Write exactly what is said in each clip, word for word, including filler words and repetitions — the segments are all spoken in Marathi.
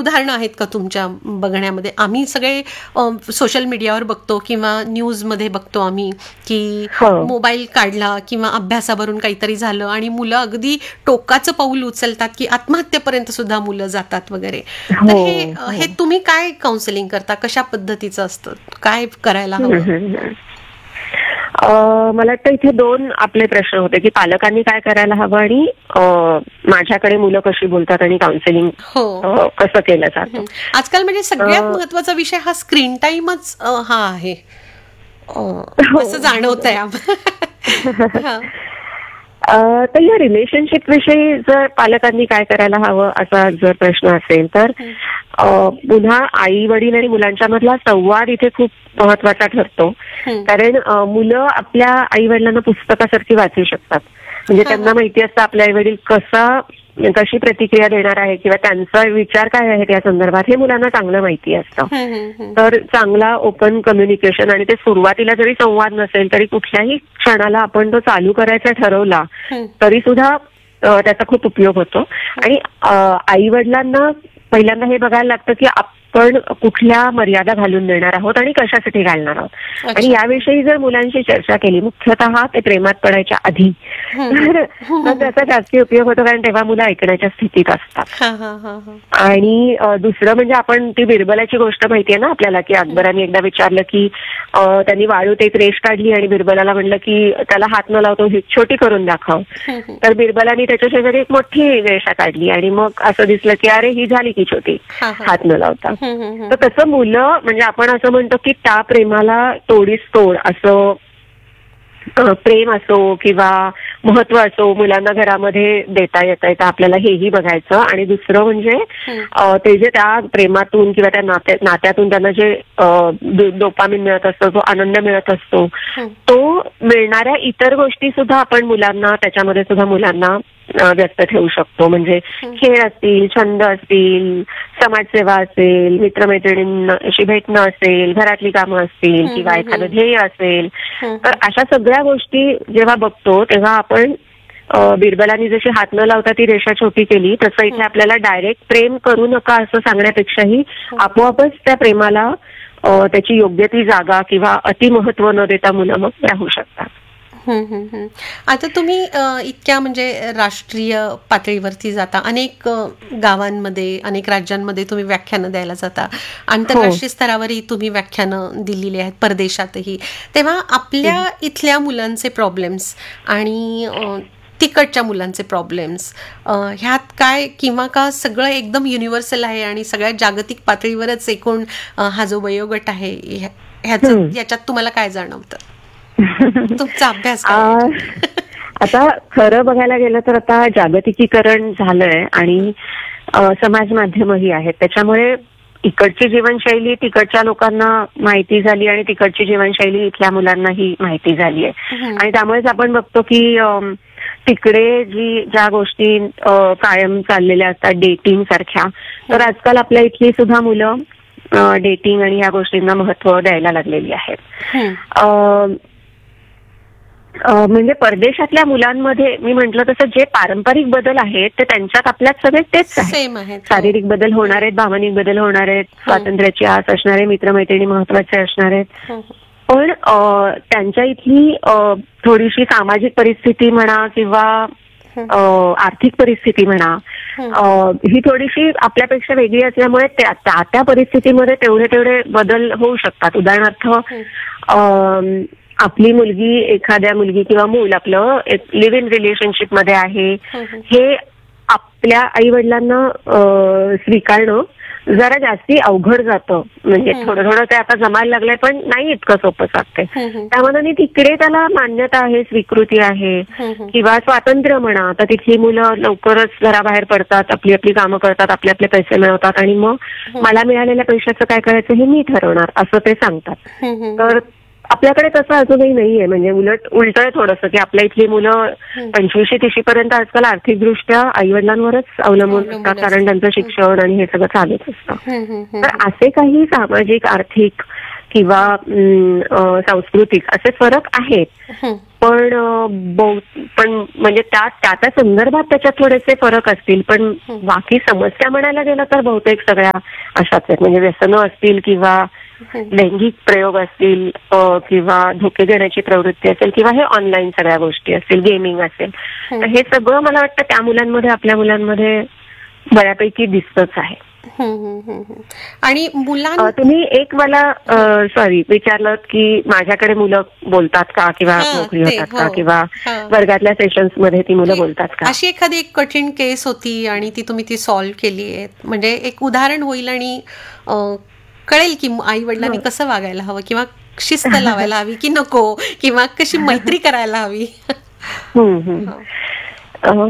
उदाहरणं आहेत का तुमच्या बघण्यामध्ये? आम्ही सगळे सोशल मीडियावर बघतो किंवा न्यूजमध्ये बघतो आम्ही की मोबाईल काढला किंवा अभ्यासावरून काहीतरी झालं आणि मुलं अगदी टोकाचं पाऊल उचलतात की आत्महत्येपर्यंत सुद्धा मुलं जातात वगैरे. तर हे हे तुम्ही काय काउन्सिलिंग करता? कशा पद्धतीचं असतं? काय करायला हवं? मला वाटतं इथे दोन आपले प्रश्न होते की पालकांनी काय करायला हवं आणि माझ्याकडे मुलं कशी बोलतात आणि काउन्सिलिंग कसं केलं जातं. आजकाल म्हणजे सगळ्यात महत्वाचा विषय हा स्क्रीन टाइमच हा आहे असं जाणवत आहे. तर या रिलेशनशिप विषयी जर पालकांनी काय करायला हवं असा जर प्रश्न असेल तर पुन्हा आई वडील आणि मुलांच्या मधला संवाद इथे खूप महत्वाचा ठरतो. कारण मुलं आपल्या आई वडिलांना पुस्तकासारखी वाचू शकतात. म्हणजे त्यांना माहिती असतं आपले आई वडील कसा कशी प्रतिक्रिया देणार आहे किंवा त्यांचा विचार काय आहे त्या संदर्भात हे मुलांना चांगलं माहिती असतं. तर चांगला ओपन कम्युनिकेशन आणि ते सुरुवातीला जरी संवाद नसेल तरी कुठल्याही क्षणाला आपण तो चालू करायचा ठरवला तरी सुद्धा त्याचा खूप उपयोग होतो. आणि आई वडिलांना पहिल्यांदा हे बघायला लागतं की आपण कुठल्या मर्यादा घालून देणार आहोत आणि कशासाठी घालणार आहोत. आणि याविषयी जर मुलांशी चर्चा केली मुख्यतः ते प्रेमात पडायच्या आधी तर त्याचा जास्ती उपयोग होतो. कारण तेव्हा मुलं ऐकण्याच्या स्थितीत असतात. आणि दुसरं म्हणजे आपण ती बिरबलाची गोष्ट माहितीये ना आपल्याला की अकबराने एकदा विचारलं की त्यांनी वाळूत एक रेष काढली आणि बिरबलाला म्हणलं की त्याला हात न लावतो छोटी करून दाखव. तर बिरबलाने त्याच्या शेजारी एक मोठी रेषा काढली आणि मग असं दिसलं की अरे ही झाली की छोटी हात न लावता. तर तसं मुलं म्हणजे आपण असं म्हणतो की त्या प्रेमाला तोडीस तोड असं प्रेम असो किंवा महत्व असो मुलांना घरामध्ये देता येता येतं आपल्याला हेही बघायचं. आणि दुसरं म्हणजे ते जे त्या प्रेमातून किंवा त्या नात्या नात्यातून त्यांना जे डोपामिन मिळत असतो जो आनंद मिळत असतो तो मिळणाऱ्या इतर गोष्टी सुद्धा आपण मुलांना त्याच्यामध्ये सुद्धा मुलांना व्यक्त ठेवू शकतो. म्हणजे खेळ असतील छंद असतील समाजसेवा असेल मित्रमैत्रिणींशी भेटणं असेल घरातली कामं असतील किंवा एखादं ध्येय असेल. तर अशा सगळ्या गोष्टी जेव्हा बघतो तेव्हा आपण बिरबलानी जशी हात न लावता ती रेषा छोटी केली तसं इथे आपल्याला डायरेक्ट प्रेम करू नका असं सांगण्यापेक्षाही आपोआपच त्या प्रेमाला त्याची योग्य ती जागा किंवा अतिमहत्व न देता मुलं मग राहू शकतात. आता तुम्ही इतक्या म्हणजे राष्ट्रीय पातळीवरती जाता अनेक गावांमध्ये अनेक राज्यांमध्ये तुम्ही व्याख्यानं द्यायला जाता आंतरराष्ट्रीय स्तरावरही तुम्ही व्याख्यानं दिलेली आहेत परदेशातही. तेव्हा आपल्या इथल्या मुलांचे प्रॉब्लेम्स आणि तिकडच्या मुलांचे प्रॉब्लेम्स ह्यात काय किंवा का सगळं एकदम युनिव्हर्सल आहे आणि सगळ्यात जागतिक पातळीवरच एकूण हा जो वयोगट आहे ह्याचं याच्यात तुम्हाला काय जाणवतं? तुमचा अभ्यास आता खरं बघायला गेलं तर आता जागतिकीकरण झालंय आणि समाज माध्यमही आहेत त्याच्यामुळे इकडची जीवनशैली तिकडच्या लोकांना माहिती झाली आणि तिकडची जीवनशैली इथल्या मुलांनाही माहिती झाली आहे. आणि त्यामुळेच आपण बघतो की तिकडे जी ज्या गोष्टी कायम चाललेल्या असतात डेटिंग सारख्या तर आजकाल आपल्या इथली सुद्धा मुलं डेटिंग आणि ह्या गोष्टींना महत्व द्यायला लागलेली आहेत. म्हणजे परदेशातल्या मुलांमध्ये मी म्हंटल तसं जे पारंपरिक बदल आहेत ते त्यांच्यात आपल्यात सगळे तेच आहेत. शारीरिक बदल होणार आहेत भावनिक बदल होणार आहेत स्वातंत्र्याची आस असणारे मित्रमैत्रिणी महत्वाचे असणार आहेत. पण त्यांच्या इथली थोडीशी सामाजिक परिस्थिती म्हणा किंवा आर्थिक परिस्थिती म्हणा ही थोडीशी आपल्यापेक्षा वेगळी असल्यामुळे त्या त्या परिस्थितीमध्ये तेवढे तेवढे बदल होऊ शकतात. उदाहरणार्थ आपली मुलगी एखाद्या मुलगी किंवा मूल आपलं एक लिव्ह इन रिलेशनशिप मध्ये आहे हे आपल्या आई वडिलांना स्वीकारणं जरा जास्ती अवघड जातं. म्हणजे थोडं थोडं ते आता जमायला लागलंय पण नाही इतकं सोपं जातंय. त्यामुळे तिकडे त्याला मान्यता आहे स्वीकृती आहे किंवा स्वातंत्र्य म्हणा तर तिथली मुलं लवकरच घराबाहेर पडतात आपली आपली कामं करतात आपले आपले पैसे मिळवतात आणि मग मला मिळालेल्या पैशाचं काय करायचं हे मी ठरवणार असं ते सांगतात. तर आपल्याकडे तसं अजूनही नाहीये. म्हणजे उलट उलट आहे थोडंसं की आपल्या इथली मुलं पंचवीसशे तीशी पर्यंत आजकाल आर्थिकदृष्ट्या आई वडिलांवरच अवलंबून असतात कारण त्यांचं शिक्षण आणि हे सगळं चालूच असतं. तर असे काही सामाजिक आर्थिक किंवा अं, अं, सांस्कृतिक असे फरक आहेत. पण अं, बहु- पण म्हणजे त्या त्या त्या संदर्भात त्याच्यात थोडेसे फरक असतील, पण बाकी समस्या म्हणायला गेलं तर बहुतेक सगळ्या अशाच आहेत. म्हणजे व्यसनं असतील किंवा लैंगिक प्रयोग असतील अं, किंवा धोके देण्याची प्रवृत्ती असेल किंवा हे ऑनलाईन सगळ्या गोष्टी असतील, गेमिंग असेल, तर हे सगळं मला वाटतं त्या मुलांमध्ये आपल्या मुलांमध्ये बऱ्यापैकी दिसतच आहे. आणि मुलां अ, तुम्ही एक मला सॉरी विचारलं की माझ्याकडे मुलं बोलतात का किंवा हा, नोकरी ते, होतात का हो. किंवा हा. वर्गातल्या सेशन्स मध्ये ती मुलं बोलतात का. अशी एखादी एक कठीण केस होती आणि ती तुम्ही ती सॉल्व्ह केली आहे, म्हणजे एक उदाहरण होईल आणि अ, कळेल की आई वडिलांनी कसं वागायला हवं किंवा शिस्त लावायला हवी की नको किंवा कशी मैत्री करायला हवी. हम्म, हम्म. अ,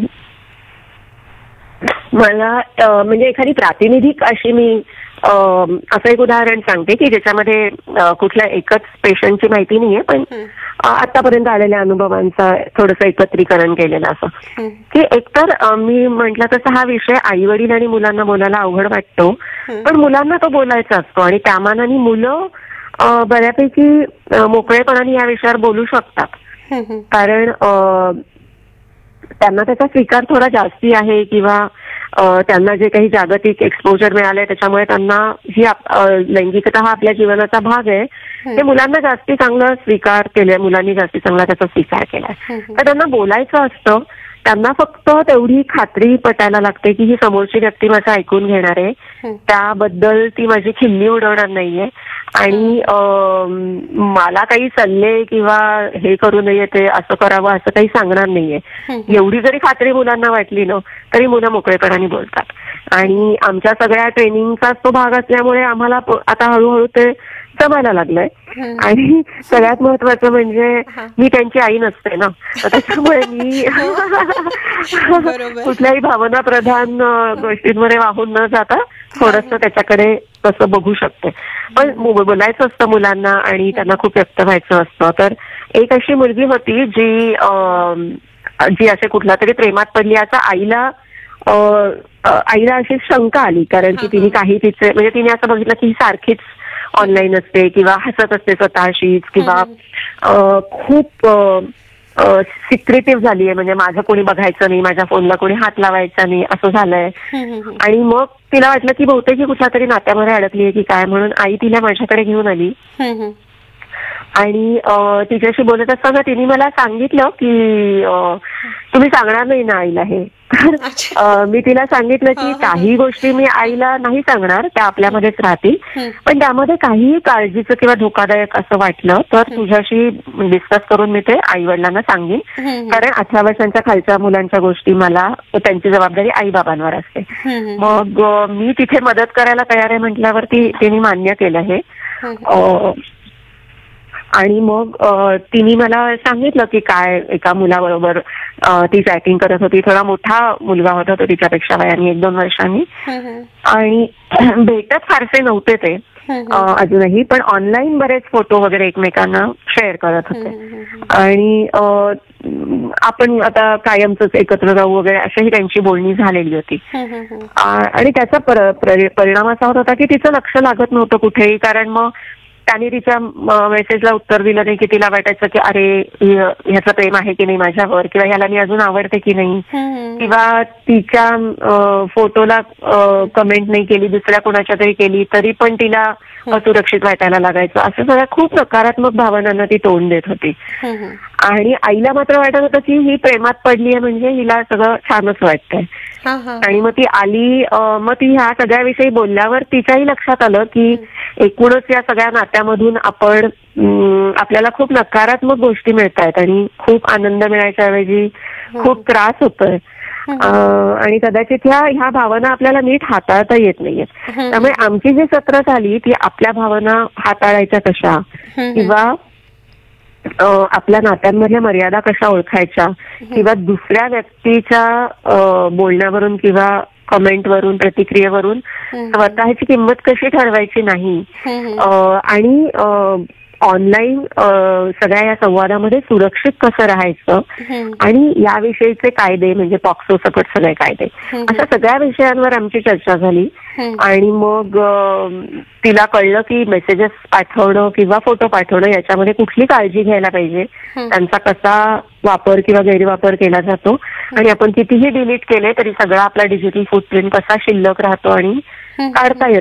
मला अ, म्हणजे एखादी प्रातिनिधिक अशी मी अ, असं एक उदाहरण सांगते की ज्याच्यामध्ये अ, कुठल्या एकच पेशंटची माहिती नाहीये, पण अ, आतापर्यंत आलेल्या अनुभवांचं थोडंसं एकत्रीकरण केलेलं असं की एकतर अ, मी म्हटलं तसं हा विषय आई वडील आणि मुलांना बोलायला अवघड वाटतो, पण मुलांना तो बोलायचा असतो आणि त्यामानाने मुलं अ, बऱ्यापैकी अ, मोकळेपणाने या विषयावर बोलू शकतात. कारण अ, त्यांना त्याचा स्वीकार थोडा जास्ती आहे किंवा अ, त्यांना जे काही जागतिक एक्सपोजर मिळालंय त्याच्यामुळे त्यांना ही आप- अ, लैंगिकता हा आपल्या जीवनाचा भाग आहे, ते मुलांना जास्ती चांगलं स्वीकार केलंय, मुलांनी जास्ती चांगला त्याचा स्वीकार केलाय. तर त्यांना बोलायचं असतं, त्यांना फक्त तेवढी खात्री पटायला लागते की ही समोरची व्यक्ती माझं ऐकून घेणार आहे, त्याबद्दल ती माझी खिल्ली उडवणार नाहीये आणि अं, मला काही सल्ले किंवा हे करू नये ते असं करावं असं काही सांगणार नाहीये. एवढी जरी खात्री मुलांना वाटली ना तरी मुलं मोकळेपणाने बोलतात. आणि आमच्या सगळ्या ट्रेनिंगचाच तो भाग असल्यामुळे आम्हाला प- आता हळूहळू ते जमायला लागलंय. आणि सगळ्यात महत्वाचं म्हणजे मी त्यांची आई नसते ना, तर त्याच्यामुळे मी कुठल्याही भावना प्रधान अ, गोष्टींमध्ये वाहून न जाता थोडंसं त्याच्याकडे तसं बघू शकते. पण मु- बोलायचं असतं मुलांना आणि त्यांना खूप व्यक्त व्हायचं असतं. तर एक अशी मुलगी होती जी अं, जी असे कुठल्या तरी प्रेमात पडली, आता आईला अ, अ, आईला अशी शंका आली, कारण की तिने काही तिचे म्हणजे तिने असं बघितलं की ही सारखीच ऑनलाईन असते किंवा हसत असते स्वतःशीच किंवा अ, खूप सिक्रेटिव्ह झाली आहे, म्हणजे माझं कोणी बघायचं नाही, माझ्या फोनला कोणी हात लावायचा नाही असं झालंय. आणि मग तिला वाटलं की बहुतेक ही कुठल्या तरी नात्यामध्ये अडकली आहे की काय, म्हणून आई तिला माझ्याकडे घेऊन आली आणि अ, तिच्याशी बोलत असताना तिने मला सांगितलं की अ, तुम्ही सांगणार नाही ना आईला हे. तर अ, मी तिला सांगितलं की काही गोष्टी मी आईला नाही सांगणार, त्या आपल्यामध्येच राहतील, पण त्यामध्ये काहीही काळजीचं किंवा धोकादायक असं वाटलं तर तुझ्याशी डिस्कस करून मी ते आई वडिलांना सांगेन, कारण अठरा वर्षांच्या खालच्या मुलांच्या गोष्टी मला त्यांची जबाबदारी आई बाबांवर असते. मग अ, मी तिथे मदत करायला तयार आहे म्हटल्यावरती तिने मान्य केलं हे. अ, आणि मग अ, तिने मला सांगितलं की काय एका मुलाबरोबर अ, ती चॅटिंग करत होती. थोडा मोठा मुलगा होता तो तिच्यापेक्षा वयाने एक दोन वर्षांनी, आणि भेटत फारसे नव्हते ते अ, अजूनही, पण ऑनलाईन बरेच फोटो वगैरे एकमेकांना शेअर करत होते. आणि अ, आपण आता कायमच एकत्र राहू वगैरे अशीही त्यांची बोलणी झालेली होती. आ, आणि त्याचा पर- परि- परिणाम असा होत होता की तिचं लक्ष लागत नव्हतं कुठेही, कारण मग त्याने तिच्या मेसेजला उत्तर दिलं नाही की तिला वाटायचं की अरे ह्य- ह्याचं प्रेम आहे की नाही माझ्यावर, किंवा ह्याला मी अजून आवडते की नाही, किंवा तिच्या अ, फोटोला कमेंट नाही केली, दुसऱ्या कोणाच्या तरी केली तरी पण तिला असुरक्षित वाटायला लागायचं. असं सगळ्या खूप नकारात्मक भावनांना ती तोंड देत होती. आणि आईला मात्र वाटत होतं की ही प्रेमात पडली आहे म्हणजे हिला सगळं छानच वाटतंय. आणि मग ती आली, अ, मग ती ह्या सगळ्याविषयी बोलल्यावर तिच्याही लक्षात आलं की एकूणच या सगळ्या नात्यामधून आपण अं, आपल्याला खूप नकारात्मक गोष्टी मिळतायत आणि खूप आनंद मिळायच्या ऐवजी खूप त्रास होतोय. अं, आणि कदाचित ह्या ह्या भावना आपल्याला नीट हाताळता येत नाहीयेत. त्यामुळे आमची जी सत्र झाली ती आपल्या भावना हाताळायच्या कशा, किंवा अ, आपल्या नात्यांमधल्या मर्यादा कशा ओळखायच्या, किंवा दुसऱ्या व्यक्तीच्या अ, बोलण्यावरून किंवा कमेंटवरून प्रतिक्रियेवरून स्वतःची किंमत कशी ठरवायची नाही, अ, आणि अ, ऑनलाईन सगळ्या या संवादामध्ये सुरक्षित कसं राहायचं हम्म, आणि याविषयीचे कायदे म्हणजे पॉक्सो सकट सगळे कायदे हम्म, अशा सगळ्या विषयांवर आमची चर्चा झाली. हम्म, आणि मग अ, तिला कळलं की मेसेजेस पाठवणं किंवा फोटो पाठवणं याच्यामध्ये कुठली काळजी घ्यायला पाहिजे, हम्म. त्यांचा कसा वापर किंवा गैरवापर केला जातो आणि आपण कितीही डिलीट केले तरी सगळा आपला डिजिटल फुटप्रिंट कसा शिल्लक राहतो आणि हम्म, काढता येतो